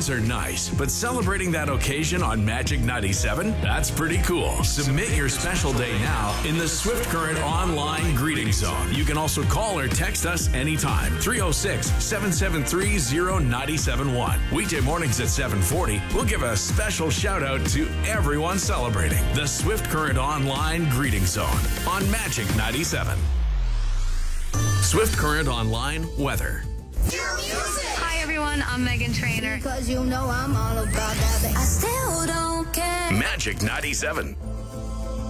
Holidays are nice, but celebrating that occasion on Magic 97? That's pretty cool. Submit your special day now in the Swift Current online greeting zone. You can also call or text us anytime. 306-773-0971. Weekday mornings at 7:40, we'll give a special shout out to everyone celebrating the Swift Current online greeting zone on Magic 97. Swift Current online weather. Hi everyone, I'm Megan Trainor. Because you know I'm all about that. I still don't care. Magic 97.